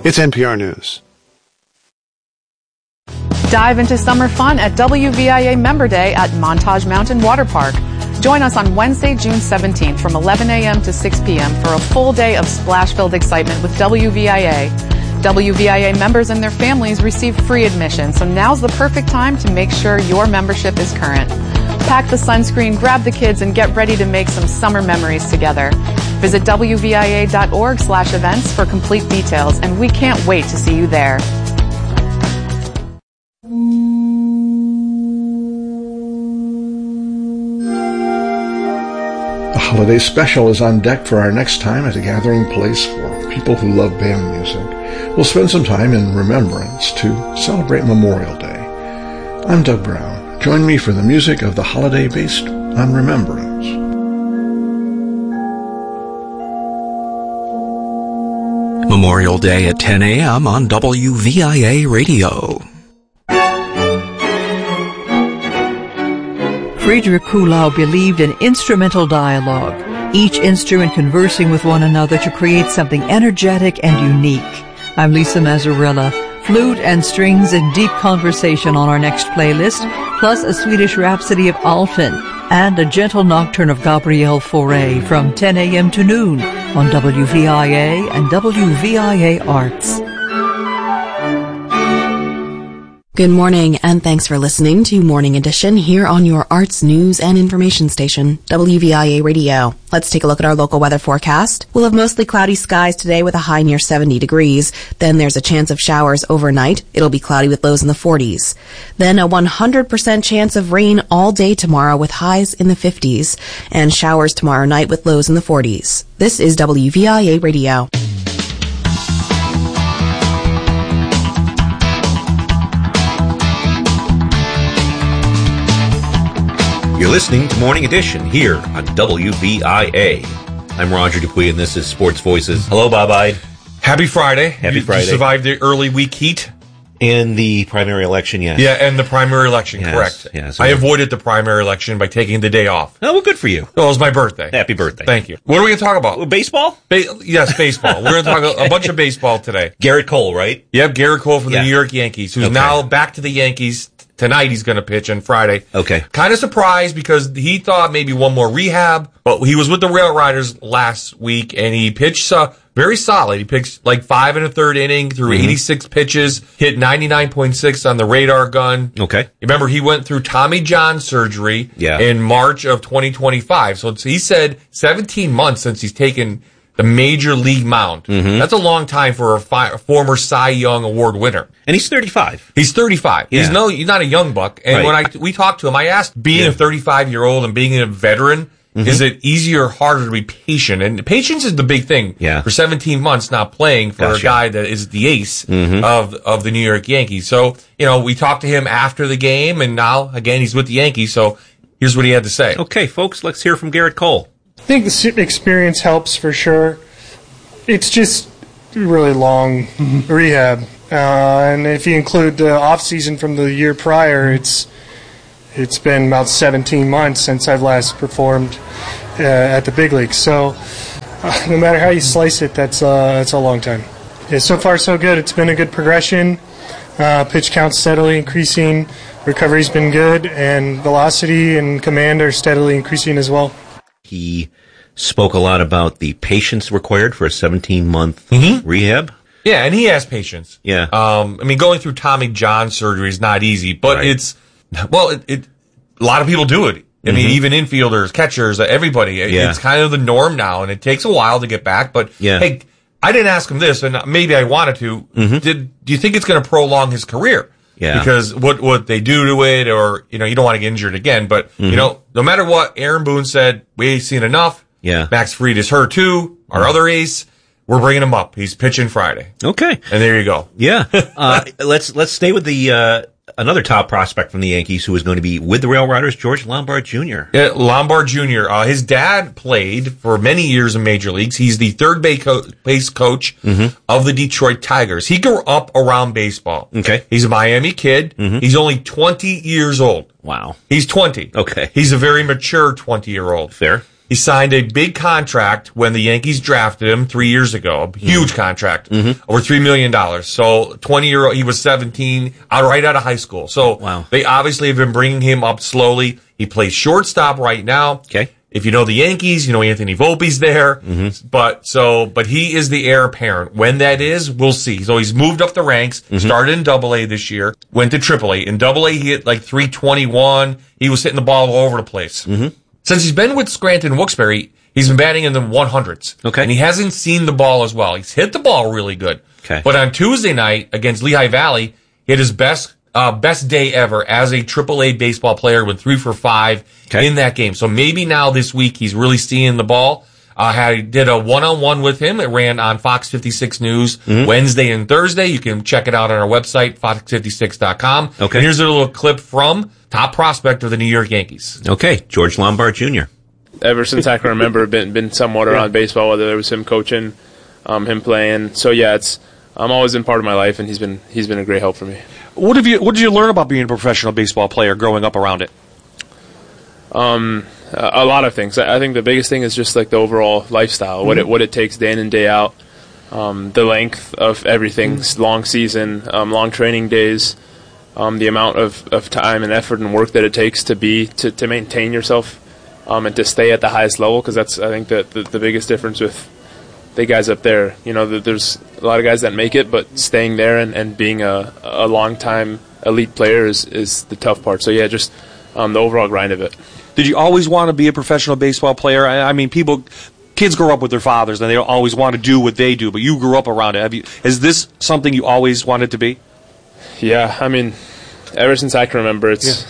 It's NPR News. Dive into summer fun at WVIA Member Day at Montage Mountain Water Park. Join us on Wednesday, June 17th from 11 a.m. to 6 p.m. for a full day of splash-filled excitement with WVIA. WVIA members and their families receive free admission, so now's the perfect time to make sure your membership is current. Pack the sunscreen, grab the kids, and get ready to make some summer memories together. Visit WVIA.org/events for complete details, and we can't wait to see you there. The holiday special is on deck for our next time at a gathering place for people who love band music. We'll spend some time in remembrance to celebrate Memorial Day. I'm Doug Brown. Join me for the music of the holiday based on remembrance. Memorial Day at 10 a.m. on WVIA Radio. Friedrich Kuhlau believed in instrumental dialogue, each instrument conversing with one another to create something energetic and unique. I'm Lisa Mazzarella. Flute and strings in deep conversation on our next playlist, plus a Swedish Rhapsody of Alfin and a gentle nocturne of Gabriel Fauré from 10 a.m. to noon on WVIA and WVIA Arts. Good morning, and thanks for listening to Morning Edition here on your arts, news, and information station, WVIA Radio. Let's take a look at our local weather forecast. We'll have mostly cloudy skies today with a high near 70 degrees. Then there's a chance of showers overnight. It'll be cloudy with lows in the 40s. Then a 100% chance of rain all day tomorrow with highs in the 50s. And showers tomorrow night with lows in the 40s. This is WVIA Radio. You're listening to Morning Edition here on WVIA. I'm Roger Dupuy, and this is Sports Voices. Hello, Bob-Eyed. Happy Friday. Happy Friday. You survived the early week heat. And the primary election, yes. Yeah, and the primary election, correct. Yes. I avoided the primary election by taking the day off. Oh, well, good for you. Well, it was my birthday. Happy birthday. Thank you. What are we going to talk about? Baseball? Yes, baseball. We're going to talk a bunch of baseball today. Garrett Cole, right? Yep, Garrett Cole from the New York Yankees, who's now back to the Yankees. Tonight he's going to pitch on Friday. Okay. Kind of surprised because he thought maybe one more rehab, but he was with the Rail Riders last week and he pitched very solid. He pitched like 5 1/3 inning through 86 pitches, hit 99.6 on the radar gun. Okay. Remember, he went through Tommy John surgery in March of 2025. So he said 17 months since he's taken the major league mound. That's a long time for a former Cy Young Award winner. And he's 35. He's 35. Yeah. He's not a young buck. And when we talked to him, I asked, being a 35-year-old and being a veteran, is it easier or harder to be patient? And patience is the big thing. Yeah. For 17 months not playing for a guy that is the ace of the New York Yankees. So, we talked to him after the game, and now, again, he's with the Yankees. So here's what he had to say. Okay, folks, let's hear from Garrett Cole. I think the experience helps for sure. It's just really long rehab. And if you include the off season from the year prior, it's been about 17 months since I've last performed at the big leagues. So no matter how you slice it, that's a long time. Yeah, so far so good. It's been a good progression. Pitch count steadily increasing. Recovery's been good, and velocity and command are steadily increasing as well. He spoke a lot about the patience required for a 17-month rehab. Yeah, and he has patience. Yeah. Going through Tommy John surgery is not easy, but a lot of people do it. I mean, even infielders, catchers, everybody. It's kind of the norm now, and it takes a while to get back. But, hey, I didn't ask him this, and maybe I wanted to. Do you think it's going to prolong his career? Yeah. Because what they do to it, or, you don't want to get injured again. But, no matter what, Aaron Boone said, we ain't seen enough. Yeah. Max Fried is hurt too. Our other ace, we're bringing him up. He's pitching Friday. Okay. And there you go. Yeah. Let's stay with the another top prospect from the Yankees who is going to be with the Rail Riders, George Lombard Jr. Yeah, Lombard Jr. His dad played for many years in major leagues. He's the third base coach of the Detroit Tigers. He grew up around baseball. Okay. He's a Miami kid. He's only 20 years old. Wow. He's 20. Okay. He's a very mature 20-year-old. Fair. He signed a big contract when the Yankees drafted him 3 years ago. A huge contract. Over $3 million. So 20-year-old, he was 17, right out of high school. So they obviously have been bringing him up slowly. He plays shortstop right now. Okay. If you know the Yankees, you know Anthony Volpe's there. But he is the heir apparent. When that is, we'll see. So he's moved up the ranks, started in AA this year, went to AAA. In AA, he hit like 321. He was hitting the ball all over the place. Since he's been with Scranton Wilkes-Barre, he's been batting in the 100s. Okay. And he hasn't seen the ball as well. He's hit the ball really good. Okay. But on Tuesday night against Lehigh Valley, he had his best day ever as a AAA baseball player, went 3 for 5 in that game. So maybe now this week he's really seeing the ball. I did a one-on-one with him. It ran on Fox 56 News Wednesday and Thursday. You can check it out on our website, fox56.com. Okay. And here's a little clip from top prospect of the New York Yankees. Okay, George Lombard Jr. Ever since I can remember, been somewhat around baseball, whether it was him coaching, him playing. So yeah, I'm always been part of my life, and he's been a great help for me. What did you learn about being a professional baseball player growing up around it? A lot of things. I think the biggest thing is just like the overall lifestyle, what it takes day in and day out, the length of everything, long season, long training days, the amount of time and effort and work that it takes to maintain yourself and to stay at the highest level, because that's, I think, the biggest difference with the guys up there. You know, there's a lot of guys that make it, but staying there and being a long-time elite player is the tough part. So yeah, just the overall grind of it. Did you always want to be a professional baseball player? I mean, kids grow up with their fathers, and they always want to do what they do, but you grew up around it. Is this something you always wanted to be? Yeah, I mean, ever since I can remember,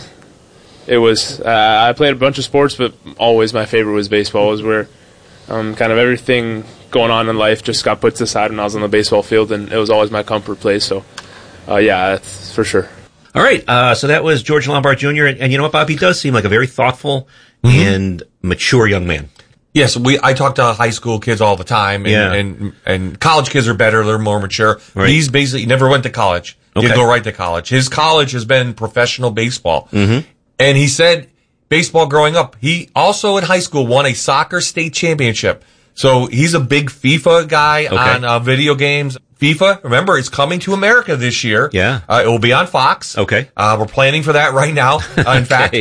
it was, I played a bunch of sports, but always my favorite was baseball. It was where kind of everything going on in life just got put aside when I was on the baseball field, and it was always my comfort place. So, yeah, that's for sure. All right, so that was George Lombard Jr., and you know what, Bob? He does seem like a very thoughtful and mature young man. Yes, I talk to high school kids all the time, and college kids are better; they're more mature. Right. He's basically never went to college. He didn't go right to college. His college has been professional baseball, and he said baseball growing up. He also in high school won a soccer state championship. So he's a big FIFA guy on video games. FIFA, remember, it's coming to America this year. Yeah. It will be on Fox. Okay. We're planning for that right now. In fact,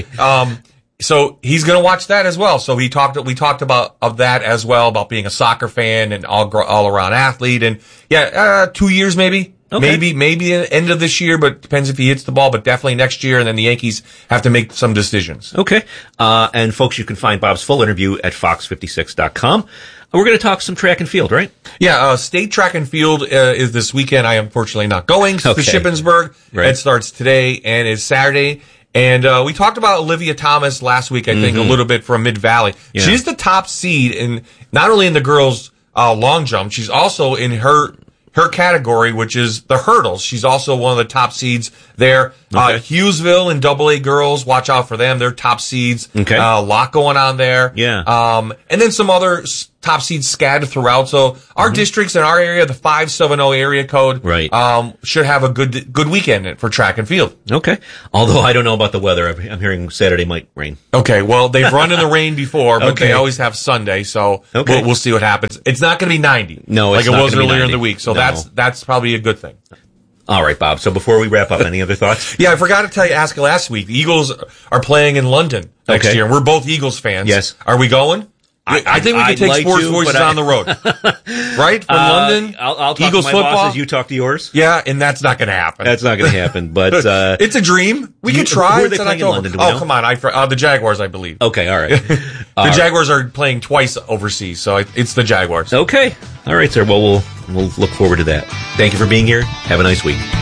so he's going to watch that as well. So we talked about that as well, about being a soccer fan and all around athlete. And 2 years maybe. Okay. Maybe the end of this year, but depends if he hits the ball, but definitely next year, and then the Yankees have to make some decisions. Okay. And folks, you can find Bob's full interview at fox56.com. We're going to talk some track and field, right? Yeah, state track and field is this weekend. I am unfortunately not going to Shippensburg. Right. It starts today and is Saturday. And we talked about Olivia Thomas last week, I think, a little bit from Mid-Valley. Yeah. She's the top seed in not only in the girls' long jump, she's also in her category, which is the hurdles. She's also one of the top seeds there. Okay. Hughesville and AA girls, watch out for them. They're top seeds. Okay. A lot going on there. Yeah. And then some other top seeds scattered throughout. So our districts in our area, the 570 area code, right, should have a good weekend for track and field. Okay. Although I don't know about the weather. I'm hearing Saturday might rain. Okay. Well, they've run in the rain before, but they always have Sunday. So we'll see what happens. It's not going to be 90. No, it's like not it was earlier 90. in the week. So no. that's probably a good thing. All right, Bob. So before we wrap up, any other thoughts? Yeah, I forgot to ask you last week. The Eagles are playing in London next year. We're both Eagles fans. Yes. Are we going? I think we can take Sports Voices on the road. Right? From London? I'll talk Eagles to my football. bosses, you talk to yours? Yeah, and that's not going to happen. That's not going to happen, but... it's a dream. We could try. Who are they playing in London? Do we know? Come on. The Jaguars, I believe. Okay, all right. The Jaguars are playing twice overseas, so it's the Jaguars. Okay. All right, sir. Well, we'll look forward to that. Thank you for being here. Have a nice week.